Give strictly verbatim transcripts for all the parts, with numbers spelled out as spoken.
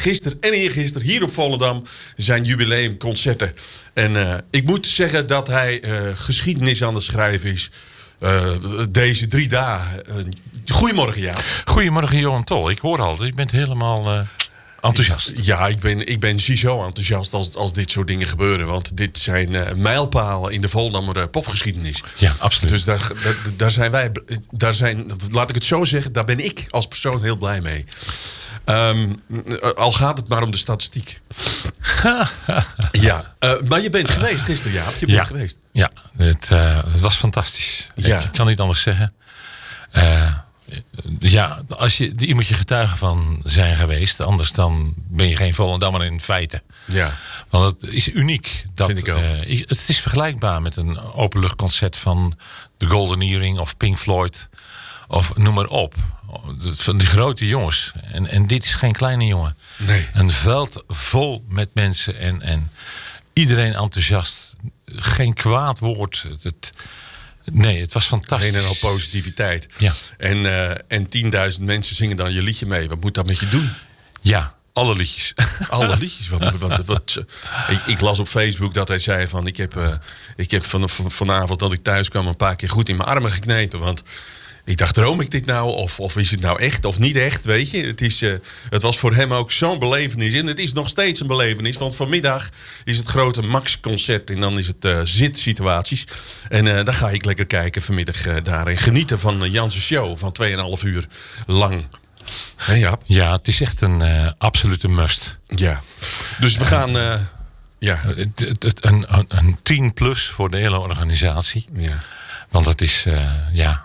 gisteren en eergisteren hier op Volendam zijn jubileumconcerten. En uh, ik moet zeggen dat hij uh, geschiedenis aan het schrijven is. Uh, deze drie dagen. Uh, goedemorgen, Jaap. Goedemorgen, Johan Tol. Ik hoor al, je bent helemaal uh, enthousiast. Ja, ik ben, ik ben zo enthousiast als, als dit soort dingen gebeuren. Want dit zijn uh, mijlpalen in de Volendammer uh, popgeschiedenis. Ja, absoluut. Dus daar, daar, daar zijn wij, daar zijn, laat ik het zo zeggen, daar ben ik als persoon heel blij mee. Um, al gaat het maar om de statistiek. ja, uh, maar je bent geweest gisteren, Jaap. Je bent ja, geweest. Ja, het, uh, het was fantastisch. Ja. Ik, ik kan niet anders zeggen. Uh, ja, als je, hier moet je getuige van zijn geweest. Anders dan ben je geen Volendammer in feite. Ja. Want het is uniek. Dat, Vind ik ook. Uh, het is vergelijkbaar met een openluchtconcert van The Golden Earring of Pink Floyd. Of noem maar op. Van die grote jongens. En, en dit is geen kleine jongen. Nee. Een veld vol met mensen. En, en iedereen enthousiast. Geen kwaad woord. Het, het, nee, het was fantastisch. Een en al positiviteit. Ja. En, uh, en tienduizend mensen zingen dan je liedje mee. Wat moet dat met je doen? Ja, alle liedjes. Alle liedjes. Wat, wat, wat, ik, ik las op Facebook dat hij zei van... Ik heb, uh, ik heb van, van, vanavond dat ik thuis kwam een paar keer goed in mijn armen geknepen. Want... Ik dacht, droom ik dit nou? Of, of is het nou echt of niet echt? Weet je, het, is, uh, het was voor hem ook zo'n belevenis. En het is nog steeds een belevenis. Want vanmiddag is het grote Max-concert. En dan is het uh, zit-situaties. En uh, dan ga ik lekker kijken vanmiddag uh, daar. En genieten van uh, Jan's show van twee en een half uur lang. Hè, Jaap? Ja, het is echt een uh, absolute must. Ja. Dus we uh, gaan... Uh, ja. Het, het, het, een, een, een tien plus voor de hele organisatie. Ja. Want het is... Uh, ja...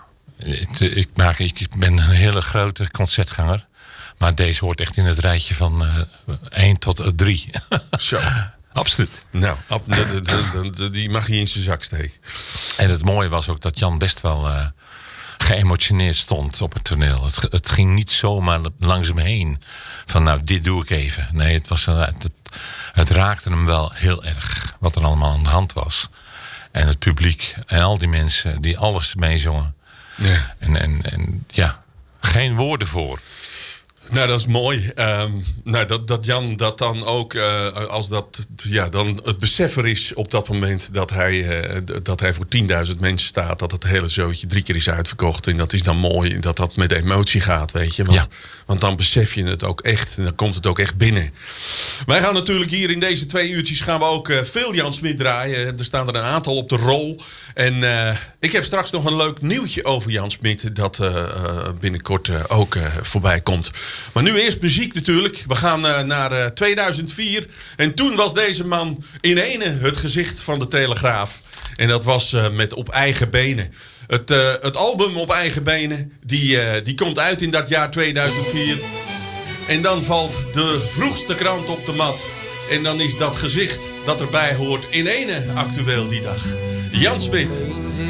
Ik, maak, ik ben een hele grote concertganger. Maar deze hoort echt in het rijtje van uh, één tot drie. Zo. Absoluut. Nou, de, de, de, de, die mag je in zijn zak steken. En het mooie was ook dat Jan best wel uh, geëmotioneerd stond op het toneel. Het, het ging niet zomaar langs hem heen. Van nou, dit doe ik even. Nee, het, was, uh, het, het raakte hem wel heel erg. Wat er allemaal aan de hand was. En het publiek en al die mensen die alles meezongen. Ja. En, en, en ja, geen woorden voor. Nou, dat is mooi. Um, nou, dat, dat Jan dat dan ook, uh, als dat ja, dan het besef er is op dat moment dat hij, uh, dat hij voor tienduizend mensen staat, dat het hele zootje drie keer is uitverkocht. En dat is dan mooi dat dat met emotie gaat, weet je. Want, ja. want dan besef je het ook echt en dan komt het ook echt binnen. Wij gaan natuurlijk hier in deze twee uurtjes gaan we ook uh, veel Jan Smit draaien. Er staan er een aantal op de rol. En uh, ik heb straks nog een leuk nieuwtje over Jan Smit dat uh, uh, binnenkort uh, ook uh, voorbij komt. Maar nu eerst muziek natuurlijk. We gaan uh, naar uh, tweeduizend vier. En toen was deze man in ene het gezicht van de Telegraaf. En dat was uh, met Op Eigen Benen. Het, uh, het album Op Eigen Benen, die, uh, die komt uit in dat jaar tweeduizend vier. En dan valt de vroegste krant op de mat. En dan is dat gezicht dat erbij hoort in ene actueel die dag. Jan Smit.